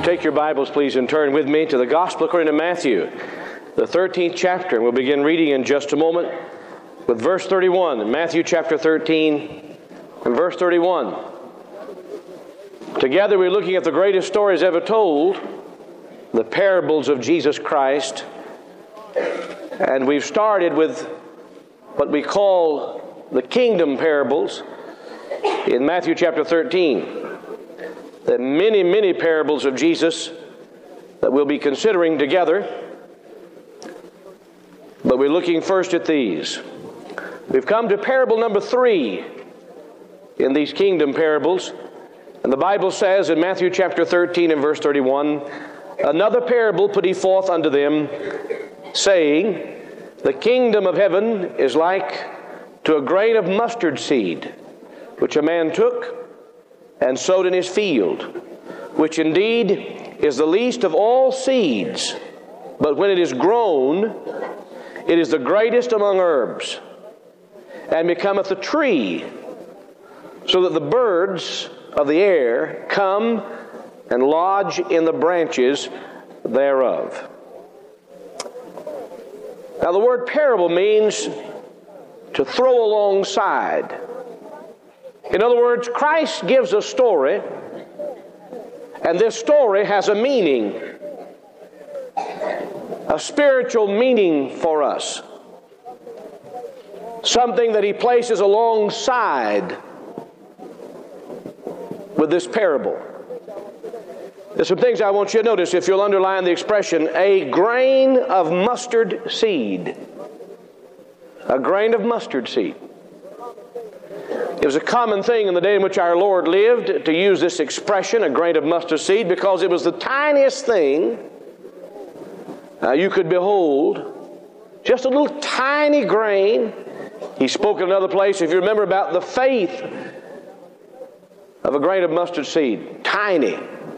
Take your Bibles, please, and turn with me to the Gospel according to Matthew, the 13th chapter. We'll begin reading in just a moment with verse 31. Matthew chapter 13 and verse 31. Together we're looking at the greatest stories ever told, the parables of Jesus Christ. And we've started with what we call the kingdom parables in Matthew chapter 13. The many parables of Jesus that we'll be considering together. But we're looking first at these. We've come to parable number 3 in these kingdom parables. And the Bible says in Matthew chapter 13 and verse 31, "Another parable put he forth unto them, saying, The kingdom of heaven is like to a grain of mustard seed, which a man took and sowed in his field, which indeed is the least of all seeds, but when it is grown, it is the greatest among herbs, and becometh a tree, so that the birds of the air come and lodge in the branches thereof." Now the word parable means to throw alongside. In other words, Christ gives a story, and this story has a meaning, a spiritual meaning for us, something that he places alongside with this parable. There's some things I want you to notice if you'll underline the expression, a grain of mustard seed. A grain of mustard seed. It was a common thing in the day in which our Lord lived to use this expression, a grain of mustard seed, because it was the tiniest thing you could behold. Just a little tiny grain. He spoke in another place, if you remember, about the faith of a grain of mustard seed. Tiny.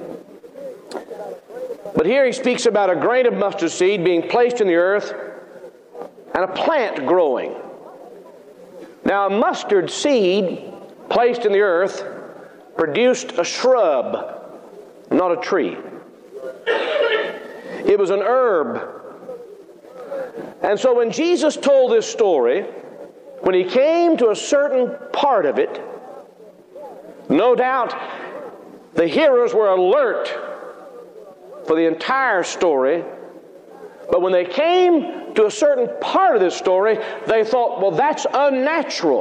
But here he speaks about a grain of mustard seed being placed in the earth and a plant growing. Now, a mustard seed placed in the earth produced a shrub, not a tree. It was an herb. And so when Jesus told this story, when he came to a certain part of it, no doubt the hearers were alert for the entire story. But when they came to a certain part of this story, they thought, well, that's unnatural.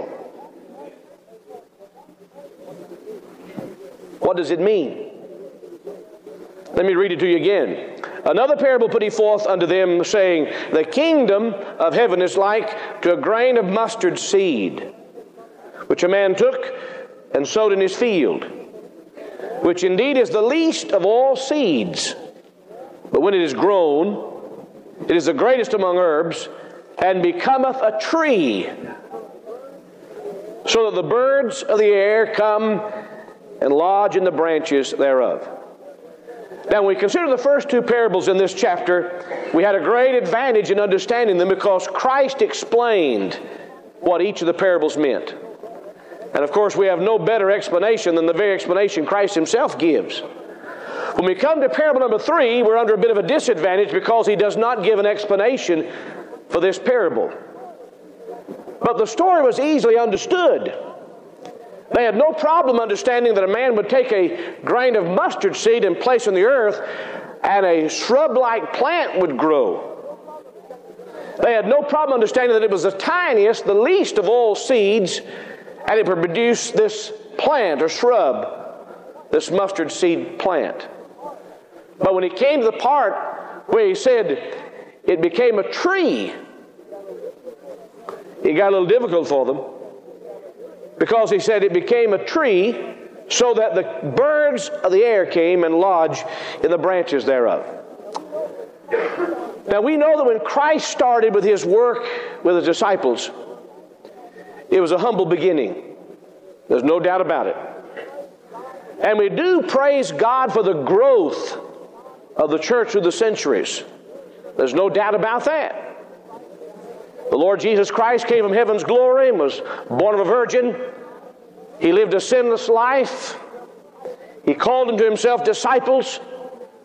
What does it mean? Let me read it to you again. "Another parable put he forth unto them, saying, The kingdom of heaven is like to a grain of mustard seed, which a man took and sowed in his field, which indeed is the least of all seeds. But when it is grown, it is the greatest among herbs, and becometh a tree, so that the birds of the air come and lodge in the branches thereof." Now, when we consider the first two parables in this chapter, we had a great advantage in understanding them because Christ explained what each of the parables meant. And of course, we have no better explanation than the very explanation Christ himself gives. When we come to parable number 3, we're under a bit of a disadvantage because he does not give an explanation for this parable. But the story was easily understood. They had no problem understanding that a man would take a grain of mustard seed and place in the earth, and a shrub-like plant would grow. They had no problem understanding that it was the tiniest, the least of all seeds, and it would produce this plant or shrub, this mustard seed plant. But when he came to the part where he said it became a tree, it got a little difficult for them, because he said it became a tree so that the birds of the air came and lodged in the branches thereof. Now we know that when Christ started with his work with his disciples, it was a humble beginning. There's no doubt about it. And we do praise God for the growth of the church through the centuries. There's no doubt about that. The Lord Jesus Christ came from heaven's glory and was born of a virgin. He lived a sinless life. He called unto himself disciples.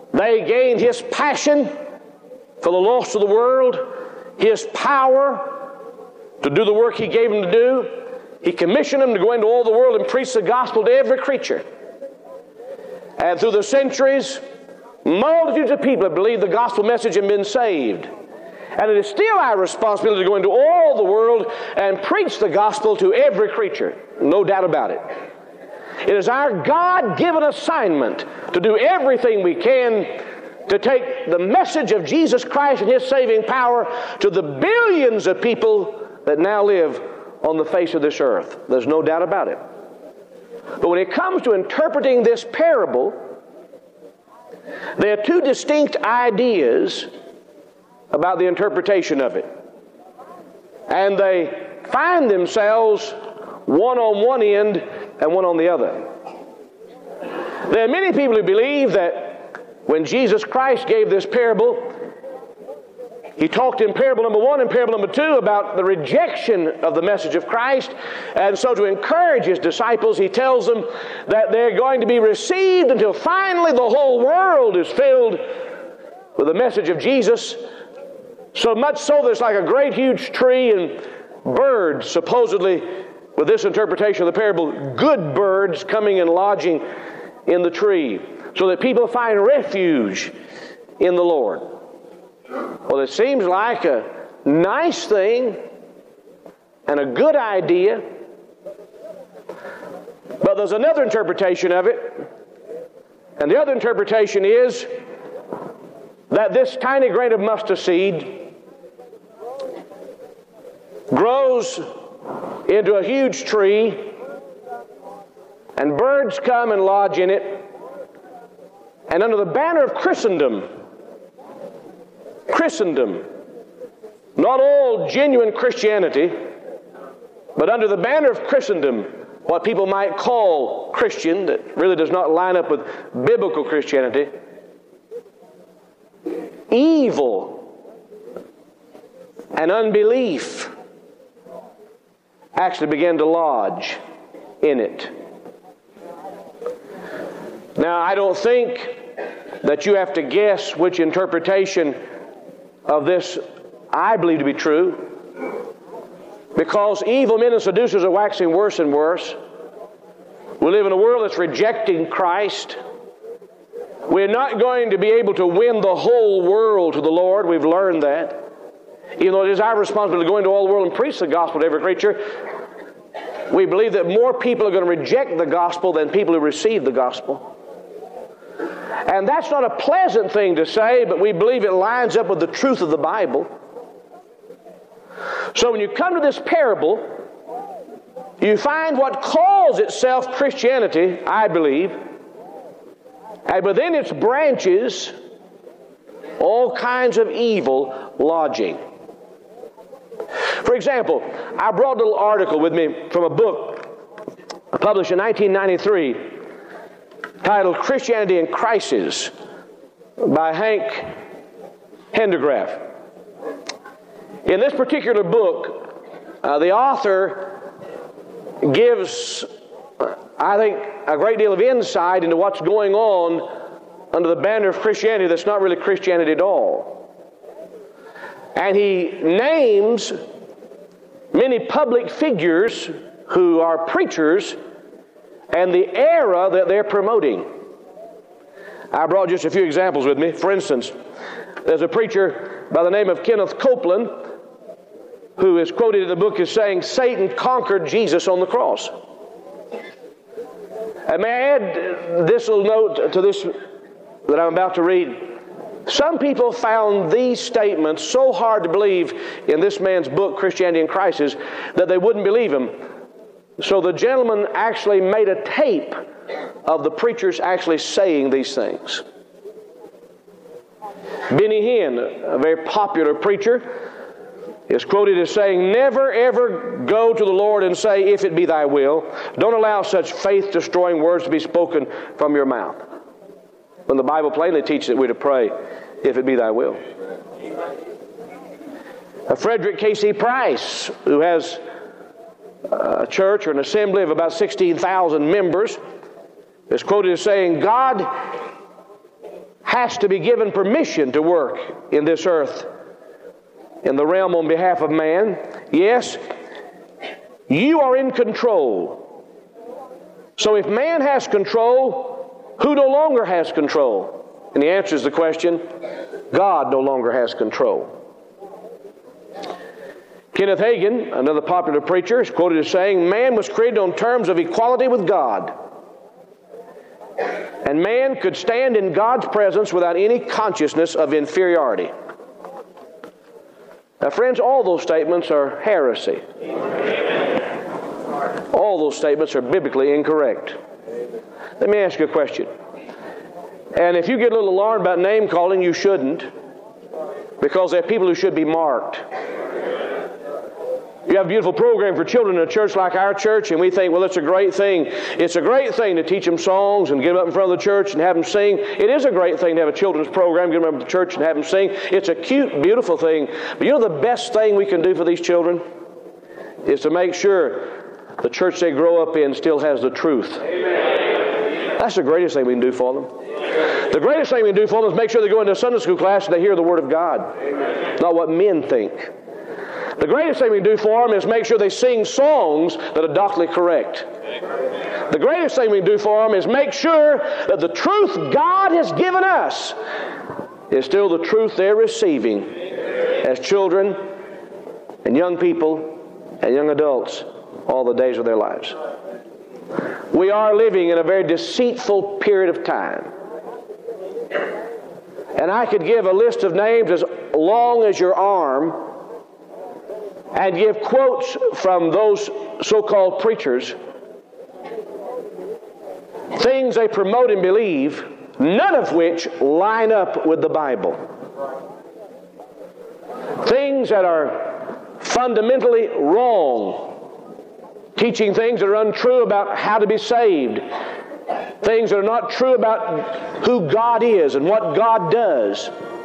They gained His passion for the lost of the world, His power to do the work He gave them to do. He commissioned them to go into all the world and preach the gospel to every creature. And through the centuries, multitudes of people have believed the gospel message and been saved. And it is still our responsibility to go into all the world and preach the gospel to every creature. No doubt about it. It is our God-given assignment to do everything we can to take the message of Jesus Christ and His saving power to the billions of people that now live on the face of this earth. There's no doubt about it. But when it comes to interpreting this parable, there are two distinct ideas about the interpretation of it. And they find themselves one on one end and one on the other. There are many people who believe that when Jesus Christ gave this parable, He talked in parable number 1 and parable number 2 about the rejection of the message of Christ. And so to encourage His disciples, He tells them that they're going to be received until finally the whole world is filled with the message of Jesus. So much so that it's like a great huge tree, and birds, supposedly, with this interpretation of the parable, good birds coming and lodging in the tree, so that people find refuge in the Lord. Well, it seems like a nice thing and a good idea, but there's another interpretation of it, and the other interpretation is that this tiny grain of mustard seed grows into a huge tree, and birds come and lodge in it, and under the banner of Christendom, not all genuine Christianity, but under the banner of Christendom, what people might call Christian, that really does not line up with biblical Christianity, evil and unbelief actually began to lodge in it. Now, I don't think that you have to guess which interpretation of this I believe to be true, because evil men and seducers are waxing worse and worse. We live in a world that's rejecting Christ. We're not going to be able to win the whole world to the Lord. We've learned that. Even though it is our responsibility to go into all the world and preach the gospel to every creature, we believe that more people are going to reject the gospel than people who receive the gospel. And that's not a pleasant thing to say, but we believe it lines up with the truth of the Bible. So when you come to this parable, you find what calls itself Christianity, I believe, and within its branches, all kinds of evil lodging. For example, I brought a little article with me from a book published in 1993 titled Christianity in Crisis by Hank Hanegraaff. In this particular book, the author gives, I think, a great deal of insight into what's going on under the banner of Christianity that's not really Christianity at all. And he names many public figures who are preachers and the era that they're promoting. I brought just a few examples with me. For instance, there's a preacher by the name of Kenneth Copeland who is quoted in the book as saying, Satan conquered Jesus on the cross. And may I add this little note to this that I'm about to read? Some people found these statements so hard to believe in this man's book, Christianity in Crisis, that they wouldn't believe him. So the gentleman actually made a tape of the preachers actually saying these things. Benny Hinn, a very popular preacher, is quoted as saying, never ever go to the Lord and say, if it be thy will. Don't allow such faith-destroying words to be spoken from your mouth. When the Bible plainly teaches that we're to pray, if it be thy will. Frederick K.C. Price, who has a church or an assembly of about 16,000 members, is quoted as saying, God has to be given permission to work in this earth, in the realm on behalf of man. Yes, you are in control. So if man has control, who no longer has control? And the answer is the question, God no longer has control. Kenneth Hagin, another popular preacher, is quoted as saying, man was created on terms of equality with God. And man could stand in God's presence without any consciousness of inferiority. Now, friends, all those statements are heresy. All those statements are biblically incorrect. Let me ask you a question. And if you get a little alarmed about name calling, you shouldn't, because there are people who should be marked. You have a beautiful program for children in a church like our church, and we think, well, it's a great thing. It's a great thing to teach them songs and get them up in front of the church and have them sing. It is a great thing to have a children's program, get them up to the church and have them sing. It's a cute, beautiful thing. But you know the best thing we can do for these children is to make sure the church they grow up in still has the truth. Amen. That's the greatest thing we can do for them. The greatest thing we can do for them is make sure they go into a Sunday school class and they hear the Word of God, not what men think. The greatest thing we can do for them is make sure they sing songs that are doctrinally correct. The greatest thing we can do for them is make sure that the truth God has given us is still the truth they're receiving as children and young people and young adults all the days of their lives. We are living in a very deceitful period of time. And I could give a list of names as long as your arm and give quotes from those so-called preachers, things they promote and believe, none of which line up with the Bible. Things that are fundamentally wrong, teaching things that are untrue about how to be saved, things that are not true about who God is and what God does.